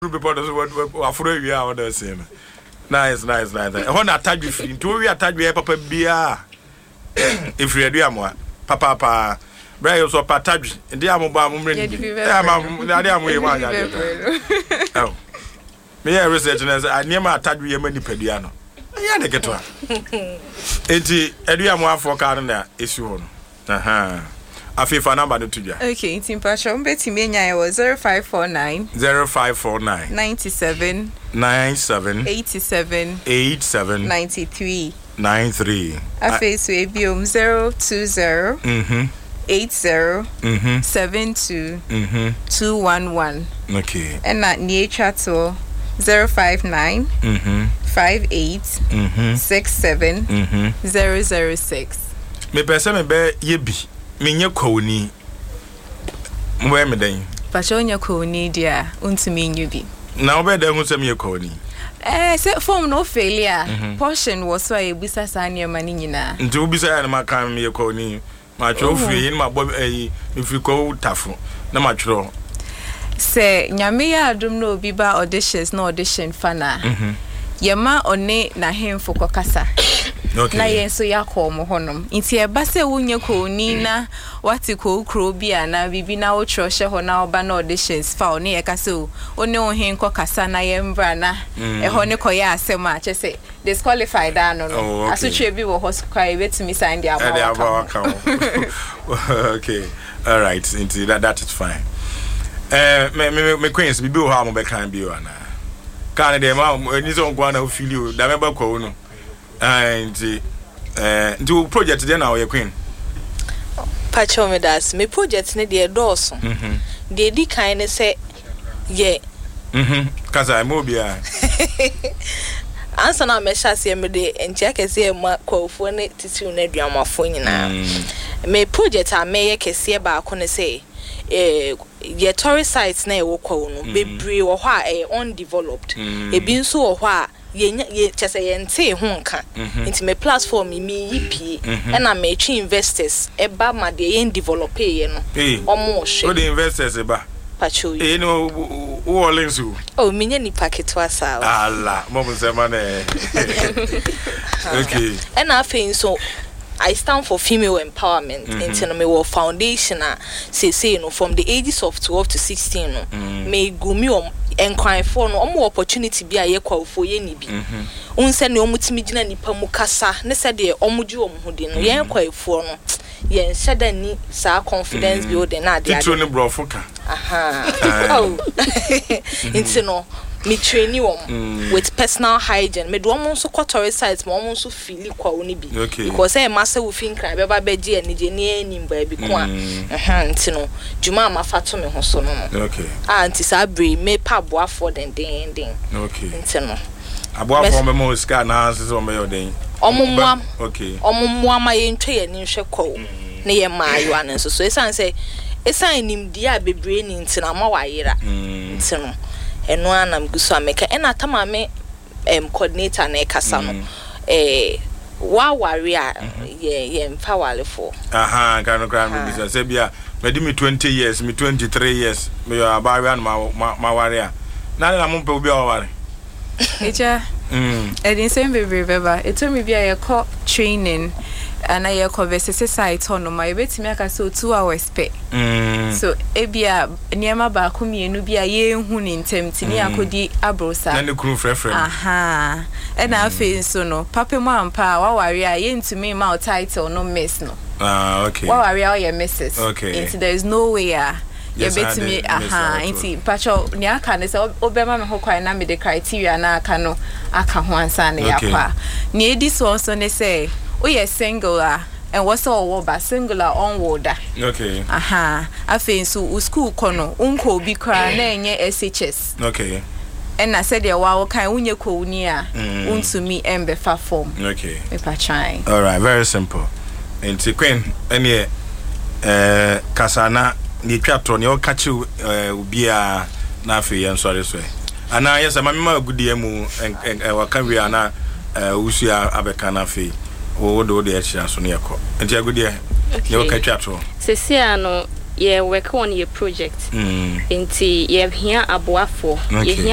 Reporters were afraid we are the same. Nice. When I tag you free, do we attach you papa beer? If you do more, papa, Bray also patage, and the Amobam, oh, me a research as I near my tag you many pediano. Yeah, they get one. Eti, Ediamo for Cardinal issue on. I feel for number to you. Okay, it's in Passion. Betty Mania was 0549 97 87 93. I face with Bium 020 80 72 211. Okay. And that near chatto 059 58 67 006. Me person be yebi. Minye koni mwe me den Pachonya koni dia untumi nyubi na obeda hu sem ye koni say form no failure portion was why ebisa sane mani nyina nti ubisa ya na makam ye koni ma tro free ni ma bo if you go tafu na ma tro say nyame ya adum no obi ba auditions na audition fana yema one na hemfo kokasa okay. Na yenso yakọ mo honom nti e ba se wonye ko ni na wati ko kro bia na bibi na wo tro hye ho na oba na auditions fa one ye ka se o one o hen ko kasa na ye mbra na e ho ne ko ya asem a che se disqualified no asotwe bi wo ho kwa e betimi sign dia ba okay, all right, nti that is fine. Me queens bibi wo ha mo be kan bi o na kan de ma ni so ngwa na feel you da me ba ko no and do project then now your queen Pacho me das me project ne de doso de di kan ne se ye kaza I mo bia ansa na me hyase me de enche kese ma kwofo ne titiw na aduamafo nyina me project a me ye kese ba ko ne se ye tourist sites na e wo kwa no bebre wo ho a undeveloped e bi nso wo ho a ye chese ye nte ho nka nti me platform mi yipi na me twi investors e ba ma de ye develop ye no omo hwe o de investors e ba pacho e no wo lensu o minye ni packet wa sawa ala mo mo se ma na okay and afin so I stand for female empowerment in me foundation say no from the ages of 12 to 16 no me gumi enkwan for no omo opportunity bi aye kwafo ye ni bi unse ne omutimi gina nipa mu kasa ne se de omugye omhudi no ye kwafo no ye nhyeda ni sa confidence building na de titro ne brofo ka oh into no me train you with personal hygiene me do omo so tourist sites mo omo so feel kwa oni bi because e massa wo fin kran be ba beje ani je ni anim ba bi ko nti no juma ma fato me ho so no okay anti sabri me pa boafo den okay nti no aboafo me mo ska na so me yo den omumwa okay omumwa ma ye ntwe ye ni hwe ko ne ye maayo anen so esan se esan nim dia bebre ni nti na ma wayera nti no eno anam guso ameka ena tamame coordinator na ekasa no wa ware a ye mfa wale for kan bisa se bia me di me 20 years me 23 years me yo abawe an ma ware a na mo pe obi a ware eja edin sem be beba etomi bia ye call training and I converse site on my betimi aka so 2 hours pe so ebia niema ba ko mienu bia ye hu ni ntemti ni akodi abrosa na ne kru frefre e na afi so no papa mu ampa wa ware a ye ntumi ma title no miss no okay wa ware a ye misses okay there is no way ye betimi inti pacho ni aka ne se obema me ho kwan na me de criteria na aka no aka ho ansa na yakwa ni edi so ne say oh yes singular and what's all about singular onward okay afen so school kono unko bi kra na enye SHS okay and I said wa kan unye ko ni a untumi embe fa form okay me pa try all right very simple enti queen ene kasana ni twato ne o kachi obi a na afi yen sorry so ana yes ma me agudie mu waka wi ana usua abeka na afi o do de extra so ne yakọ enti agudie ne o kachi ato sesia no ye work on your project enti ye hia aboafo ye